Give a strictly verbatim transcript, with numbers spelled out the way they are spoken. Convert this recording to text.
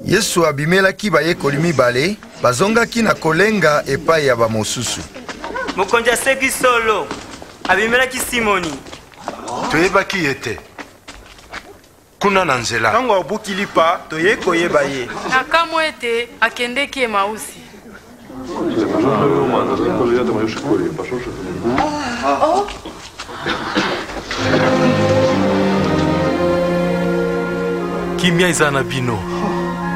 Yesu abimelaki bayekoli mibale bazongaki na kolenga epai ya bamosusu. Mokonzi aseki solo abimelaki Simoni. Toyebaki ete kuna na nzela tango abukili pa toye koyeba ye na kamwe ete akendeki Emausi. Kimia eza na bino.